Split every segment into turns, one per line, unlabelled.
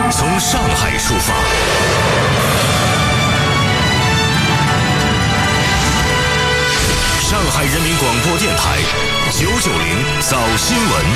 从上海出发。上海人民广播电台990早新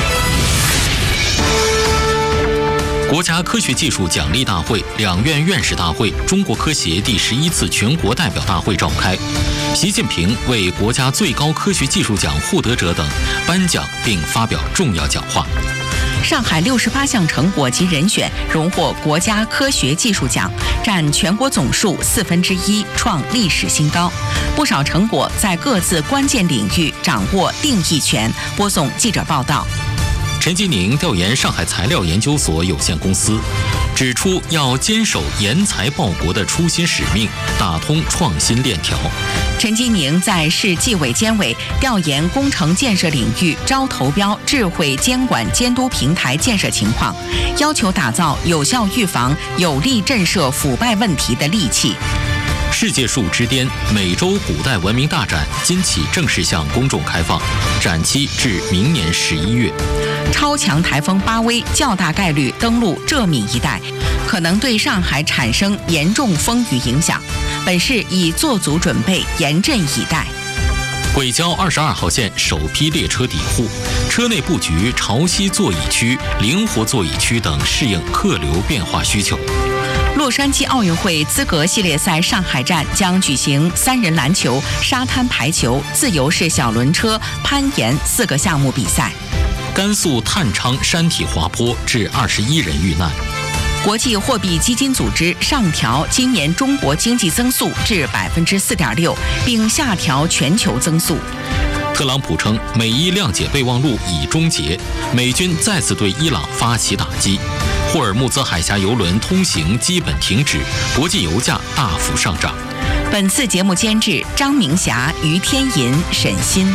闻。
国家科学技术奖励大会、两院院士大会、中国科协第11次全国代表大会召开，习近平为国家最高科学技术奖获得者等颁奖并发表重要讲话。
上海68项成果及人选荣获国家科学技术奖，占全国总数1/4，创历史新高。不少成果在各自关键领域掌握定义权。播送记者报道。
陈吉宁调研上海材料研究所有限公司，指出要坚守研才报国的初心使命，打通创新链条。
陈吉宁在市纪委监委调研工程建设领域招投标智慧监管监督平台建设情况，要求打造有效预防、有力震慑腐败问题的利器。
世界树之巅美洲古代文明大展今起正式向公众开放，展期至明年11月。
超强台风巴威较大概率登陆浙闽一带，可能对上海产生严重风雨影响。本市已做足准备，严阵以待。
轨交22号线首批列车抵沪，车内布局潮汐座椅区、灵活座椅区等，适应客流变化需求。
洛杉矶奥运会资格系列赛上海站将举行3人篮球、沙滩排球、自由式小轮车、攀岩4个项目比赛。
甘肃探昌山体滑坡致21人遇难。
国际货币基金组织上调今年中国经济增速至4.6%，并下调全球增速。
特朗普称美伊谅解备忘录已终结，美军再次对伊朗发起打击。霍尔木兹海峡邮轮通行基本停止，国际油价大幅上涨。
本次节目监制张明霞、于天银、沈鑫。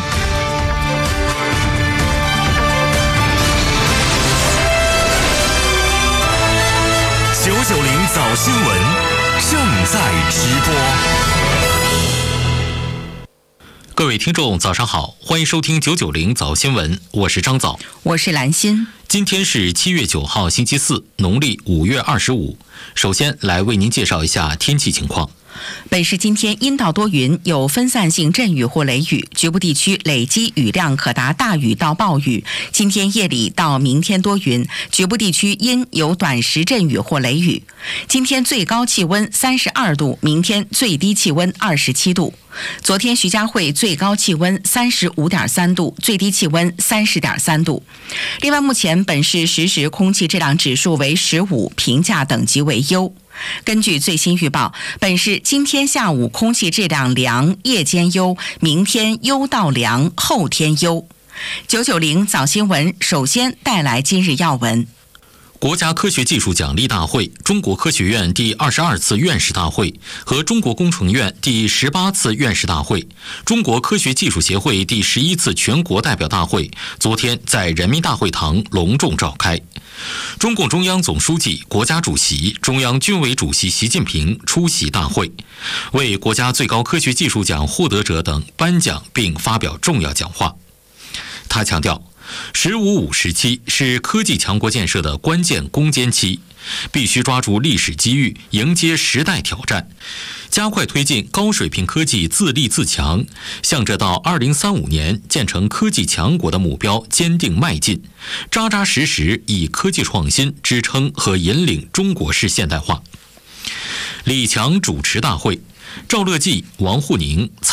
990早新闻正在直播。
各位听众早上好，欢迎收听990早新闻，我是张早，
我是兰心。
今天是7月9号星期四，农历5月25。首先来为您介绍一下天气情况。
北市今天阴到多云，有分散性阵雨或雷雨，局部地区累积雨量可达大雨到暴雨。今天夜里到明天多云，局部地区阴有短时阵雨或雷雨。今天最高气温32度，明天最低气温27度。昨天徐家汇最高气温35.3度，最低气温30.3度。另外，目前本市实时空气质量指数为15，评价等级为优。根据最新预报，本市今天下午空气质量良，夜间优，明天优到良，后天优。990早新闻首先带来今日要闻。
国家科学技术奖励大会、中国科学院第22次院士大会和中国工程院第18次院士大会、中国科学技术协会第11次全国代表大会昨天在人民大会堂隆重召开。中共中央总书记、国家主席、中央军委主席习近平出席大会，为国家最高科学技术奖获得者等颁奖并发表重要讲话。他强调“15+5”时期是科技强国建设的关键攻坚期，必须抓住历史机遇，迎接时代挑战，加快推进高水平科技自立自强，向着到2035年建成科技强国的目标坚定迈进，扎扎实实以科技创新支撑和引领中国式现代化。李强主持大会，赵乐际、王沪宁、